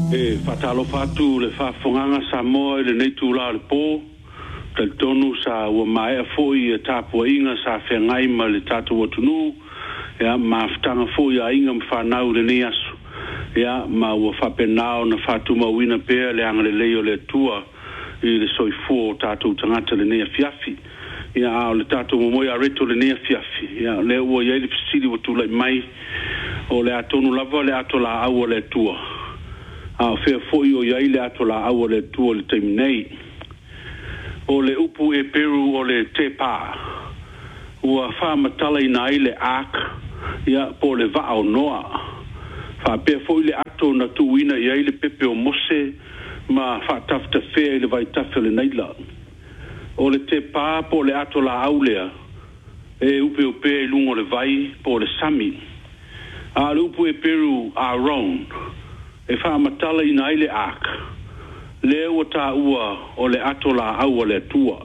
E fatalo fatu le fafonganga Samoa le nei tula le po tal tonu sa wa mai foi e tapu inga sa fengai ma le tatu watunu ya ma ftanga foi a inga mfanau le nei asu ya ma wa fapenao na fatu ma wina pe le angle leo le tua i le soifu tatu tangata le nei fiafi ya le tatu mo ya reto le nei fiafi ya le wo ya le fisili watula mai o le atonu lava le atola au le tua a fe foi o ia ile atola au le tua le terminei o le upu e peru o le tepa ua fa matala ina ile ak ia po le va o noa fa pe foi le ato na tuina ia ile pepe o mose ma fa tafta fe ile vai tafele naila o le tepa po le atola au lea e upe o pe lungo le vai po le sami a le upu e peru a round e fa matala ina ile ak le o ta ua o le atola au le tua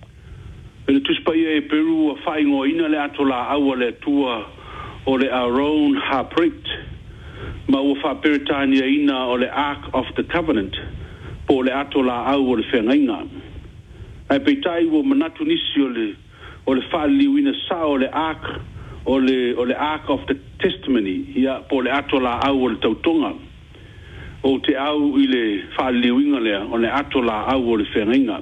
e tuspa e peru a fa ingo ina le atola au le tua o le Aaron Haprit ma o fa peritania ina o le Ark of the Covenant po le atola au le fengainga ai peitai o manatu nisi o le fa liwina sa o le Ark o le Ark of the Testimony ia po le atola au le tautonga o te au i le whaaliwinga lea, o le atola au o le whengainga.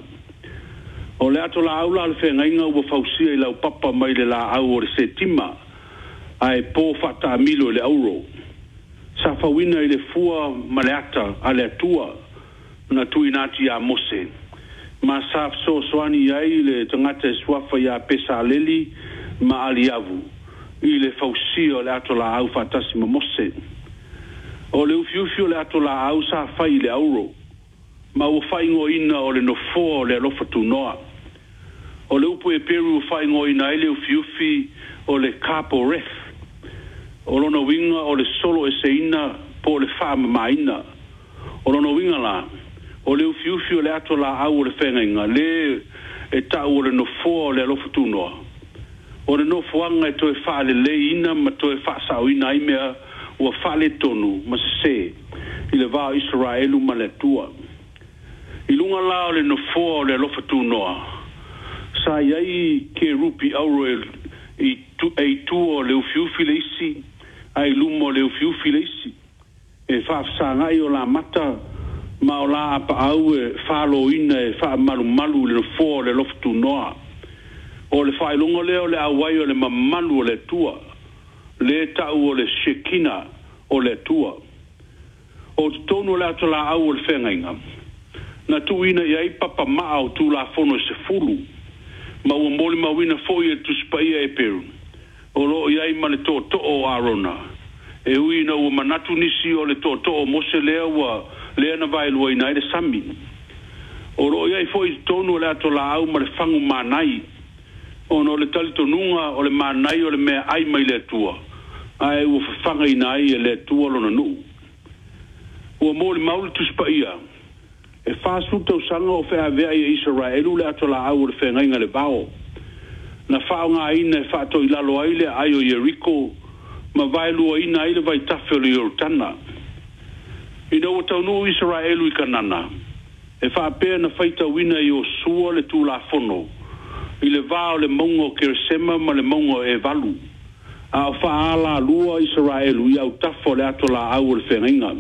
O le atola au la le whengainga ua whausia i lau papa mai le la au o le setima, ai pō whata amilo i le auro. Sa whawina i le fua maleata a le atua, na tui nati a mose. Ma sa so soani ai le tangata e swafa i a pesa leli, ma aliavu. I le whausia o le atola au whatasi ma mose. O le ufiufi o le atola au sa fai le auro. Ma ua fai ngoina o le nofo o le alofa tunoa. O le upu e peru fai ngoina ele ufiufi o le kapo ref. O lona winga o le solo e seina po le whaama maina. O lona winga la. O le ufiufi o le atola au o le whengainga. Le e tau o le nofo o le alofa tunoa. O le nofo anga e toe wha le le ina ma toe wha sao ina imea ua fale tonu ma se i le vā Israelu ma le tua. I lunga la o le nofo o le alofa tunoa. Sa iai ke rupi auro e tu o le ufiufi le isi, ai lumo le ufiufi le isi. E whaafsangai o la mata, ma o la apa au e whalo ina e wha malu malu le nofo o le alofa tunoa. O le whailunga leo le awai o le mamalu o le tua. Le tau o le shekina o le tua. O tonu le atola au o le whengainga. Na tuina iai papa maa o tu la fono se fulu. Ma ua moli mawina foi e tuspaia e peru. O lo iai ma le tō o arona. E ui na ua manatu nisi o le tō o mose lea ua lea na vai lua ina ele sami. O lo iai foi tonu le atola au ma le fangu manai. O no le talitonunga o le manai o le mea ai mai le tua. Ai ua whanga ina ai e le tua lona nuu. Ua mōli mauli tuspaia. E whāsu tau sanga o whea vea i Israelu le atola au le whengainga le bao. Na whao ngā ina e whātou i lalo aile ai o Jericho, ma vai lua ina aile vai tafe o le Yortana. Ina ua tau nuu Israelu i kanana. E whaapea na whaita wina i o sua le tū la fono. I le vao le mongo keresema ma le mongo e valu. A o whaala lua Israelu i au tafo le atola au le whengainga.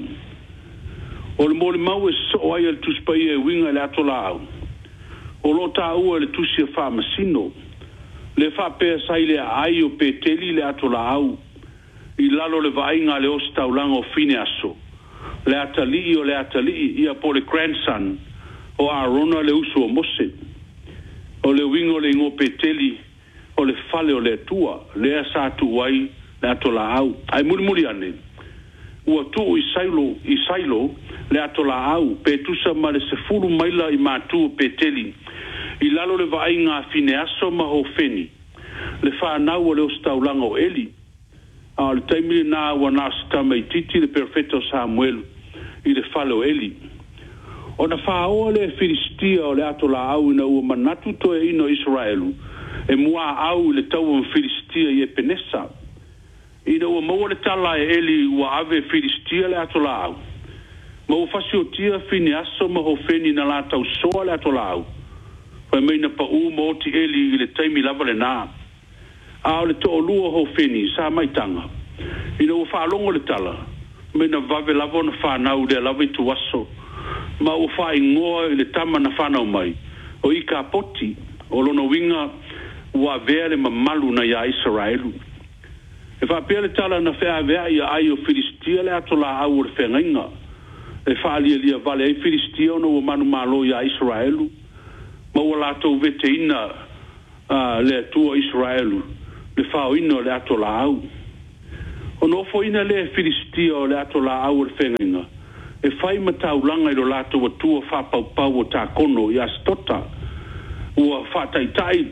O le mōle mau e so ai le tuspai e winga le atola au. O lo ta ua le tusi e wha masino. Le wha pēa sai le ai o pēteli le atola au. I lalo le vainga le osi taulanga o fine aso. Le atalii o le atalii ia po le grandson o Arona le uso o mose. O le wingo le ingo pēteli o le fale o le tua. Le asa atu wai le atola au. Ai muri ane. Ua tu i sailo le atola au pe tusa ma le sefuru maila i mātu pe teli i lalo le vainga fine aso ma ho feni le whanau o le ostaulanga o Eli a le taimile nā wana stama i titi le perfeto Samuel i le fale o Eli o na whaoa le Filistia o le atola au ina ua manatu toe ino Israelu e mua au le tau o Filistia i e penesa ina ua maua le tala e Eli ua ave Filistia le atola au ma o fasio tia fini aso ma ho feni na la tau soa le ato lau. Pai meina pa u mo ti eli le taimi lava le nā. A le to lua ho feni sa mai tanga. Ina o whaalongo le tala. Meina vave lava na whanau le lava i tu aso. Ma o wha ingoa i le tama na whanau mai. O i ka poti o lona winga ua vea le mamalu na ia Israelu. E whapea le tala na whea vea ia ai o Filistia le ato la au o le whengainga. E whaalia lia vale ai Filistia ona ua manu malo ia Israelu. Ma ua lato vete ina le atua Israelu. Le whao ina le ato la au. Ono ofo ina le Filistia o le ato la au o le whengainga. E whai mataulanga i lo lato wa tua whapaupau o tā kono i Astota. Ua whataitai.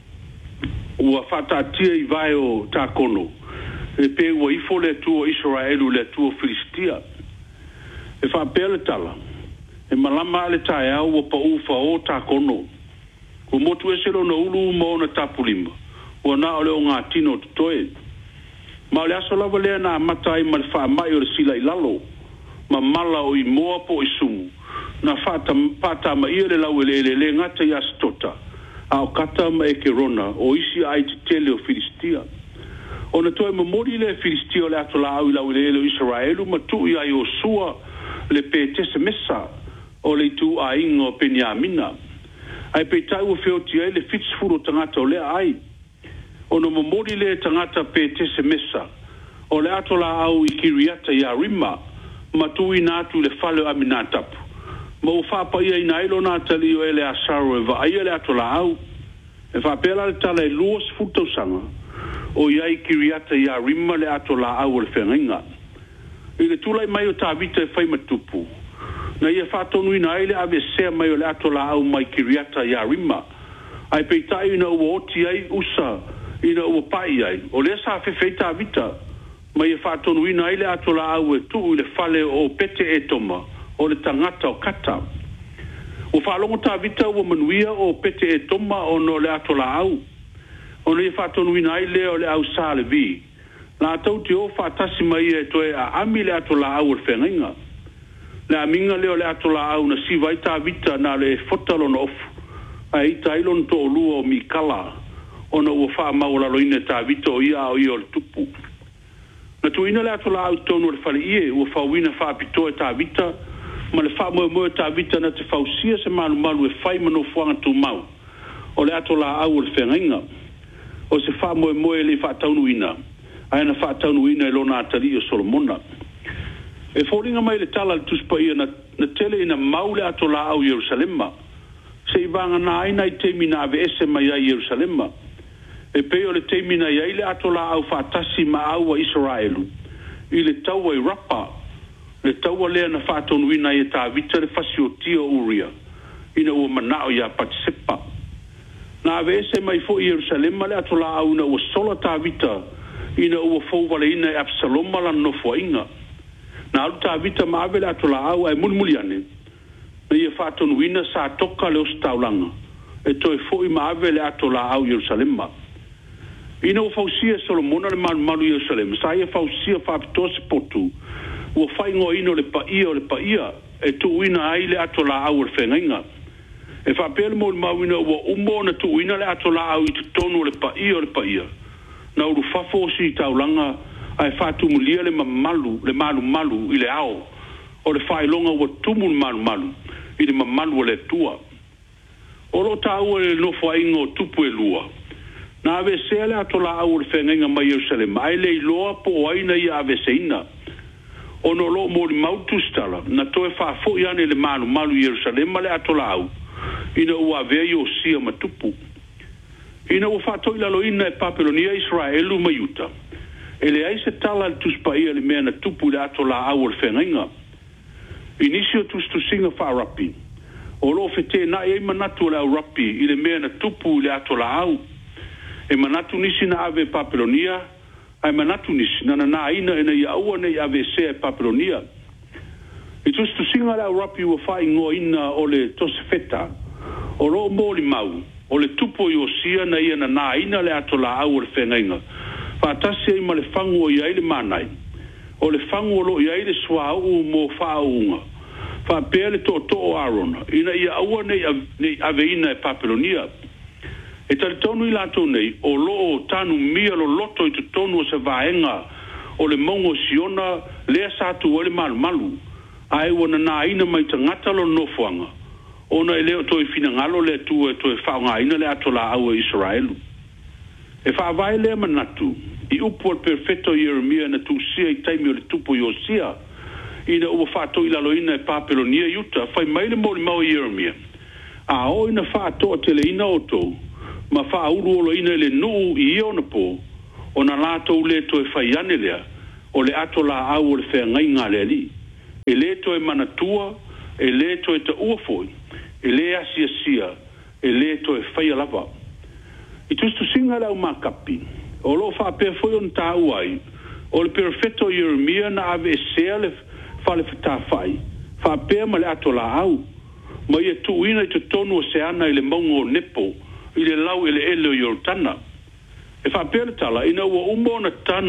Ua whatatia i vai o tā kono. E pe ua ifo le tua Israelu le tua Filistia. E whapea le tala. E malama le tae au wa pa ufa o tā kono. Ko motu e selo na ulu mo na tapulima. Ua na ole o ngā tino tutoe. Ma ole aso lava lea na matai ma le wha mai o le sila i lalo. Ma mala o i moa po i sumu. Na pata ma ia le lau le ngata i Astota. A o kata ma e ke rona o isi ai te tele o Filistia. O na toi mamori le Filistia o le ato la au i lau le Israelu ma tu i ai o sua le pētese mesa o le tu a ingo Peniamina. Ai pētai ua whioti ai le fitsfuro tangata o le ai. O na mamori le tangata pētese mesa o le ato la au i Kiriata i Arima ma tu i nātu le whale o Aminatapu. Ma o whapa ia i nailo nā tali o ele asaro e va aia le ato la au. E whapela le tala e luas futausanga o iai Kiriata i Arima le ato la au o le whengainga. I le tulai mai o tā vita e whai matupu. Na ia whatonu ina aile ave sea mai o le ato la au mai Kiriata i Arima. Ai peitai ina ua oti ai usa ina ua pai ai. O le sa whewhei tā vita. Mai e whatonu ina aile ato la au e tuu le whale o pete e toma o le tangata o kata. O whalongo tā vita ua manuia o pete e toma o no le ato la au. O le whatonu ina aile o le au sa le vi. La tau te o whatasi mai e toe a ami le ato la au o le whengainga. Le aminga leo le ato la au na siva i tā vita na le fotalo na ofu. A i tā ilon to o lua o Mikala. O na ua wha maula loine tā vita o ia o i o le tupu. Na tu ina le ato la au tonu le whale ie ua whauina wha apito e tā vita. Ma le wha moe moe tā vita na te whausia se malu malu e whai mano fuanga tu mau. O le ato la au o le whengainga. O se wha moe moe le wha taunu ina. Aina wha taunu ina e lona atari o Solomona. E fōringa mai le tala le tuspa ia na tele ina maule ato la au Jerusalema. Se i vanga na aina i teimi na ave ese mai ai Jerusalema. E peo le teimi na iai le ato la au whatasi ma au a Israelu. I le taua i rapa. Le taua lea na whatonu ina i tā vita le fasio tio uria. Ina ua manao ia patisepa. Na ave ese mai fo i Jerusalema le ato la au na ua sola tā vita. Ina ua fōwale ina e Absaloma la nofua inga. Na alu tā vita maave le ato la au ai mulmuli ane. Na ia whatonu ina sa toka le ostaulanga. E toi fōi maave le ato la au Jerusalema. Ina ua fausia Solomona le malu Jerusalema. Sa ia fausia whapitose potu. Ua whaingo ino le paia o le paia. E tu ina ai le ato la au le whengainga. E whapea le mo le mauina ua umo na tu ina le ato la au i tutonu le paia o le paia. Na uru fafo si taulanga ai whatumulia le mamalu, le malu i le ao. O le whailonga ua tumu le malu i le mamalu o le tua. O lo tāua le nofo aingo tupu e lua. Na ave sea le ato la au le whengainga mai Jerusalem. Ai le iloa po o aina i ave seina. O no lo mo le mautu stala. Na toe whafo i ane le malu i Jerusalem le ato la au. Ina ua avea i o sia matupu. Ina ua whatoi lalo ina e Papelonia Israelu mai uta. E le aise tala le tuspaia le mea na tupu le ato la au le whengainga. Inisio tustusinga whaarapi. O lo fete na e manatu le au rapi i le mea na tupu le ato la au. E manatu nisi na ave Papelonia. Ai manatu nisi na ina e na ia aua ne ave sea e Papelonia. I tustusinga le au rapi ua whai ngoa ina o le tosefeta. O lo mōli mau. O le tupu i o sia na ia na ina le ato la au le whengainga. Whātasi ai ma le whangu o iai le manai. O le whangu o lo iai le swa au mo whaunga. fa pele to arona ina ia aua nei aveina e Papelonia e tali tonu I lato nei o loo tanu mia lo loto I te tonu o se vaenga o le mongo siona lea satu o le malu ai wana na ina mai tangata lo nofuanga ona e leo toi fina ngalo le tu e toi whaonga ina le atola au Israelu e whaavai lea manatu I upo al perfetto Jeremia na tu sia I taimi o le tupo Iosia ina ua whātou I lalo ina e Papelonia Yuta whai maile mo le mau Jeremia a o ina whātou tele ina o tō ma whauru olo ina le nuu I ona po o na lātou le toi whai ane lea o le atola au o le whea ngai ngā lea li e le toi manatua e le toi ta uafoi e le asia e le toi whai alava I tustu singa lau makapi o lo whapea foi on tāu ai o le perfetto Jeremia na ave e sea le whale whatawhai whapea ma le atola au ma ia tuina I te tonu o se ana I le mongo nepo I le lau ele ele o Yortana e whapea le tala ina ua umbo na tanu